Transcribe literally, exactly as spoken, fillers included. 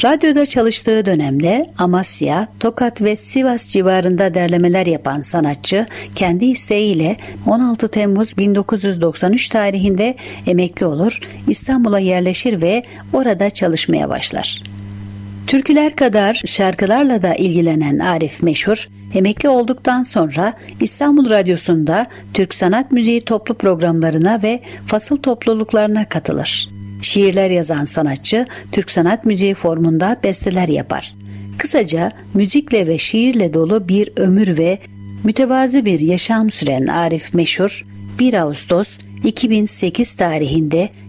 Radyoda çalıştığı dönemde Amasya, Tokat ve Sivas civarında derlemeler yapan sanatçı kendi isteğiyle on altı Temmuz bin dokuz yüz doksan üç tarihinde emekli olur, İstanbul'a yerleşir ve orada çalışmaya başlar. Türküler kadar şarkılarla da ilgilenen Arif Meşhur, emekli olduktan sonra İstanbul Radyosu'nda Türk sanat müziği toplu programlarına ve fasıl topluluklarına katılır. Şiirler yazan sanatçı, Türk sanat müziği formunda besteler yapar. Kısaca müzikle ve şiirle dolu bir ömür ve mütevazı bir yaşam süren Arif Meşhur, bir Ağustos iki bin sekiz tarihinde